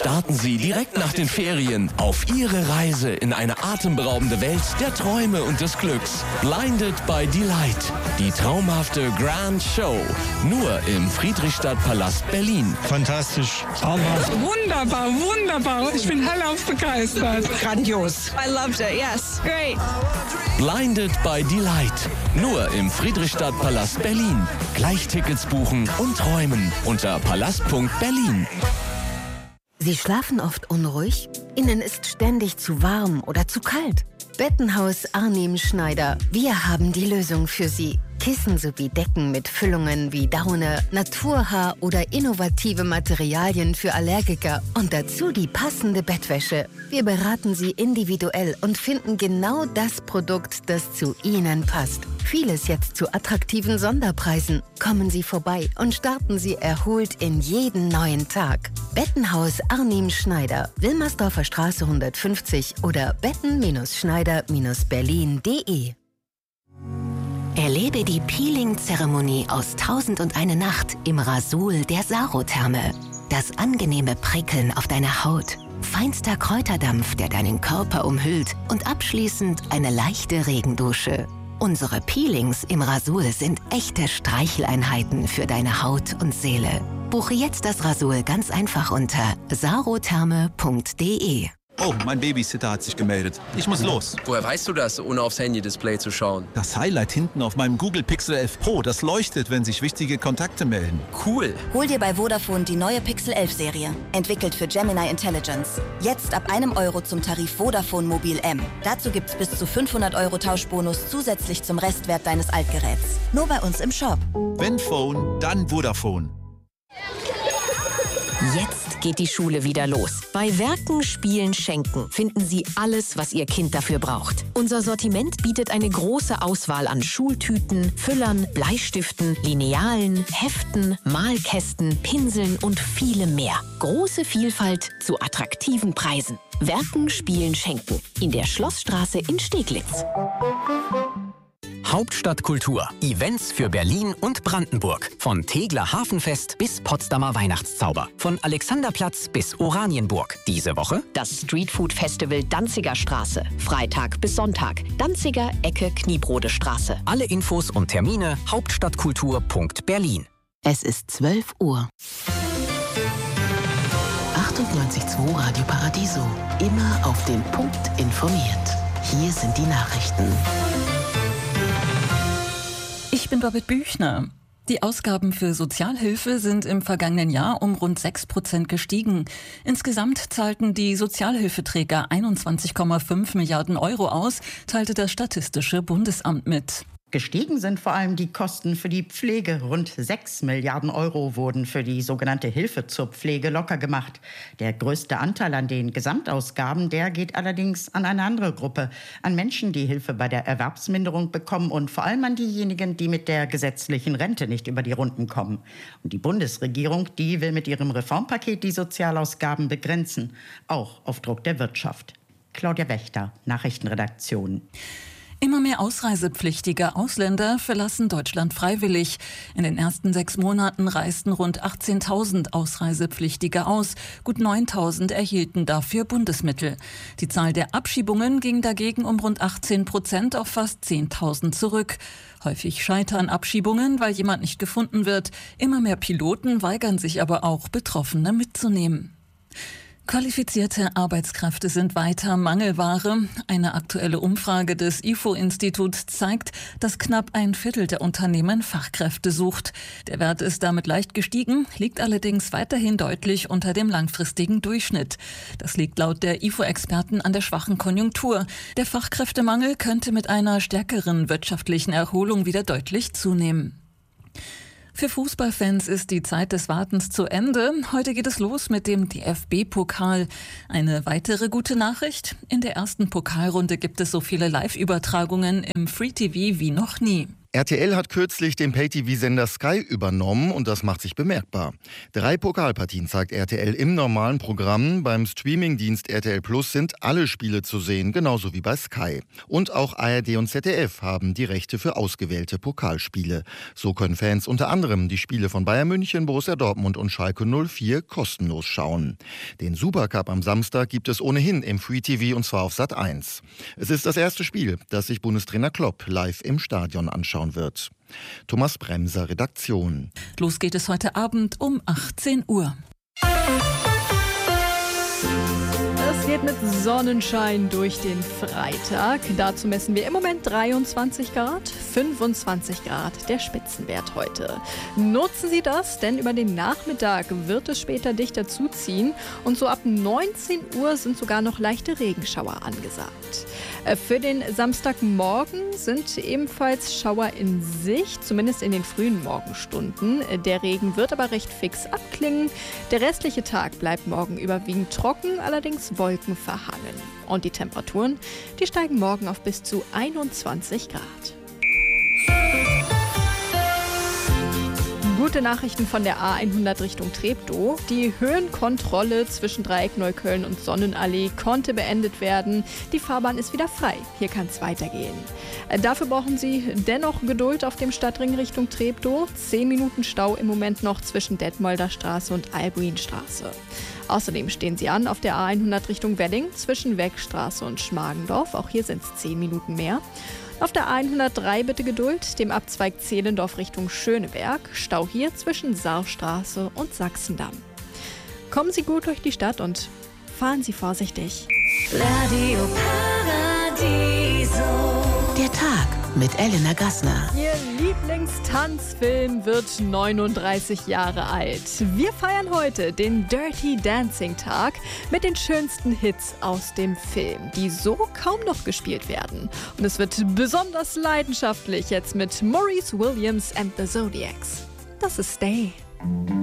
Starten Sie direkt nach den Ferien auf Ihre Reise in eine atemberaubende Welt der Träume und des Glücks. Blinded by Delight. Die traumhafte Grand Show. Nur im Friedrichstadtpalast Berlin. Fantastisch. Traumhaft. Wunderbar, wunderbar. Ich bin hellauf begeistert. Grandios. I loved it, yes. Great. Blinded by Delight. Nur im Friedrichstadtpalast Berlin. Gleich Tickets buchen und träumen unter palast.berlin. Sie schlafen oft unruhig? Ihnen ist ständig zu warm oder zu kalt? Bettenhaus Arnim Schneider. Wir haben die Lösung für Sie. Kissen sowie Decken mit Füllungen wie Daune, Naturhaar oder innovative Materialien für Allergiker und dazu die passende Bettwäsche. Wir beraten Sie individuell und finden genau das Produkt, das zu Ihnen passt. Vieles jetzt zu attraktiven Sonderpreisen. Kommen Sie vorbei und starten Sie erholt in jeden neuen Tag. Bettenhaus Arnim Schneider, Wilmersdorfer Straße 150 oder betten-schneider-berlin.de. Erlebe die Peeling-Zeremonie aus 1001 Nacht im Rasul der Sarotherme. Das angenehme Prickeln auf deiner Haut, feinster Kräuterdampf, der deinen Körper umhüllt und abschließend eine leichte Regendusche. Unsere Peelings im Rasul sind echte Streicheleinheiten für deine Haut und Seele. Buche jetzt das Rasul ganz einfach unter sarotherme.de. Oh, mein Babysitter hat sich gemeldet. Ich muss los. Woher weißt du das, ohne aufs Handy-Display zu schauen? Das Highlight hinten auf meinem Google Pixel 11 Pro, das leuchtet, wenn sich wichtige Kontakte melden. Cool. Hol dir bei Vodafone die neue Pixel 11 Serie. Entwickelt für Gemini Intelligence. Jetzt ab €1 zum Tarif Vodafone Mobil M. Dazu gibt's bis zu 500 € Tauschbonus zusätzlich zum Restwert deines Altgeräts. Nur bei uns im Shop. Wenn Phone, dann Vodafone. Jetzt geht die Schule wieder los. Bei Werken, Spielen, Schenken finden Sie alles, was Ihr Kind dafür braucht. Unser Sortiment bietet eine große Auswahl an Schultüten, Füllern, Bleistiften, Linealen, Heften, Malkästen, Pinseln und vielem mehr. Große Vielfalt zu attraktiven Preisen. Werken, Spielen, Schenken. In der Schlossstraße in Steglitz. Hauptstadtkultur. Events für Berlin und Brandenburg. Von Tegeler Hafenfest bis Potsdamer Weihnachtszauber. Von Alexanderplatz bis Oranienburg. Diese Woche das Streetfood-Festival Danziger Straße. Freitag bis Sonntag. Danziger Ecke Kniebrode Straße. Alle Infos und Termine hauptstadtkultur.berlin. Es ist 12 Uhr. 98.2 Radio Paradiso. Immer auf den Punkt informiert. Hier sind die Nachrichten. Ich bin Babette Büchner. Die Ausgaben für Sozialhilfe sind im vergangenen Jahr um rund 6% gestiegen. Insgesamt zahlten die Sozialhilfeträger 21,5 Milliarden € aus, teilte das Statistische Bundesamt mit. Gestiegen sind vor allem die Kosten für die Pflege. Rund 6 Milliarden € wurden für die sogenannte Hilfe zur Pflege locker gemacht. Der größte Anteil an den Gesamtausgaben, der geht allerdings an eine andere Gruppe. An Menschen, die Hilfe bei der Erwerbsminderung bekommen und vor allem an diejenigen, die mit der gesetzlichen Rente nicht über die Runden kommen. Und die Bundesregierung, die will mit ihrem Reformpaket die Sozialausgaben begrenzen. Auch auf Druck der Wirtschaft. Claudia Wächter, Nachrichtenredaktion. Immer mehr ausreisepflichtige Ausländer verlassen Deutschland freiwillig. In den ersten 6 Monaten reisten rund 18.000 Ausreisepflichtige aus. Gut 9.000 erhielten dafür Bundesmittel. Die Zahl der Abschiebungen ging dagegen um rund 18% auf fast 10.000 zurück. Häufig scheitern Abschiebungen, weil jemand nicht gefunden wird. Immer mehr Piloten weigern sich aber auch, Betroffene mitzunehmen. Qualifizierte Arbeitskräfte sind weiter Mangelware. Eine aktuelle Umfrage des IFO-Instituts zeigt, dass knapp ein Viertel der Unternehmen Fachkräfte sucht. Der Wert ist damit leicht gestiegen, liegt allerdings weiterhin deutlich unter dem langfristigen Durchschnitt. Das liegt laut der IFO-Experten an der schwachen Konjunktur. Der Fachkräftemangel könnte mit einer stärkeren wirtschaftlichen Erholung wieder deutlich zunehmen. Für Fußballfans ist die Zeit des Wartens zu Ende. Heute geht es los mit dem DFB-Pokal. Eine weitere gute Nachricht: In der ersten Pokalrunde gibt es so viele Live-Übertragungen im Free TV wie noch nie. RTL hat kürzlich den Pay-TV-Sender Sky übernommen und das macht sich bemerkbar. 3 Pokalpartien zeigt RTL im normalen Programm. Beim Streamingdienst RTL Plus sind alle Spiele zu sehen, genauso wie bei Sky. Und auch ARD und ZDF haben die Rechte für ausgewählte Pokalspiele. So können Fans unter anderem die Spiele von Bayern München, Borussia Dortmund und Schalke 04 kostenlos schauen. Den Supercup am Samstag gibt es ohnehin im Free TV und zwar auf Sat.1. Es ist das erste Spiel, das sich Bundestrainer Klopp live im Stadion anschauen wird. Thomas Bremser, Redaktion. Los geht es heute Abend um 18 Uhr. Es geht mit Sonnenschein durch den Freitag. Dazu messen wir im Moment 23 Grad, 25 Grad der Spitzenwert heute. Nutzen Sie das, denn über den Nachmittag wird es später dichter zuziehen und so ab 19 Uhr sind sogar noch leichte Regenschauer angesagt. Für den Samstagmorgen sind ebenfalls Schauer in Sicht, zumindest in den frühen Morgenstunden. Der Regen wird aber recht fix abklingen. Der restliche Tag bleibt morgen überwiegend trocken, allerdings wolkenverhangen. Und die Temperaturen, die steigen morgen auf bis zu 21 Grad. Gute Nachrichten von der A100 Richtung Treptow. Die Höhenkontrolle zwischen Dreieck Neukölln und Sonnenallee konnte beendet werden. Die Fahrbahn ist wieder frei. Hier kann es weitergehen. Dafür brauchen Sie dennoch Geduld auf dem Stadtring Richtung Treptow. 10 Minuten Stau im Moment noch zwischen Detmolder Straße und Albuinstraße. Außerdem stehen Sie an auf der A100 Richtung Wedding zwischen Weckstraße und Schmargendorf. Auch hier sind es 10 Minuten mehr. Auf der A103 bitte Geduld, dem Abzweig Zehlendorf Richtung Schöneberg. Stau hier zwischen Saarstraße und Sachsendamm. Kommen Sie gut durch die Stadt und fahren Sie vorsichtig. Radio Paradiso. Der Tag mit Elena Gassner. Ihr Lieblingstanzfilm wird 39 Jahre alt. Wir feiern heute den Dirty Dancing Tag mit den schönsten Hits aus dem Film, die so kaum noch gespielt werden. Und es wird besonders leidenschaftlich jetzt mit Maurice Williams and the Zodiacs. Das ist Stay.